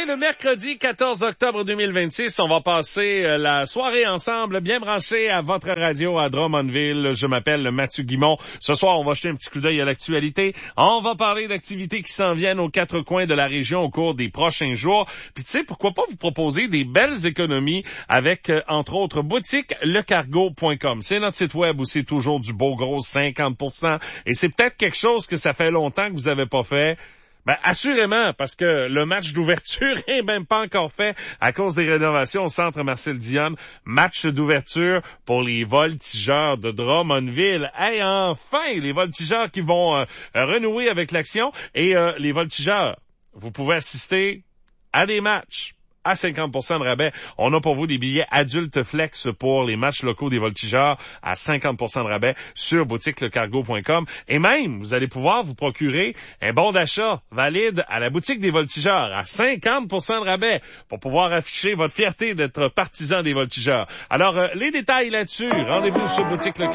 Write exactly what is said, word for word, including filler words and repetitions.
le mercredi quatorze octobre deux mille vingt-six. On va passer euh, la soirée ensemble, bien branché à votre radio à Drummondville. Je m'appelle Mathieu Guimont. Ce soir, on va jeter un petit coup d'œil à l'actualité. On va parler d'activités qui s'en viennent aux quatre coins de la région au cours des prochains jours. Puis tu sais, pourquoi pas vous proposer des belles économies avec, euh, entre autres, boutique le cargo point com. C'est notre site web où c'est toujours du beau gros cinquante pour cent. Et c'est peut-être quelque chose que ça fait longtemps que vous avez pas fait. Ben, assurément, parce que le match d'ouverture est même pas encore fait à cause des rénovations au centre Marcel Dionne. Match d'ouverture pour les voltigeurs de Drummondville. Hey, enfin, les voltigeurs qui vont euh, renouer avec l'action. Et euh, les voltigeurs, vous pouvez assister à des matchs à cinquante pour cent de rabais. On a pour vous des billets adultes flex pour les matchs locaux des voltigeurs à cinquante pour cent de rabais sur boutique le cargo point com. Et même, vous allez pouvoir vous procurer un bon d'achat valide à la boutique des voltigeurs à cinquante pour cent de rabais pour pouvoir afficher votre fierté d'être partisan des voltigeurs. Alors, euh, les détails là-dessus, rendez-vous sur boutique le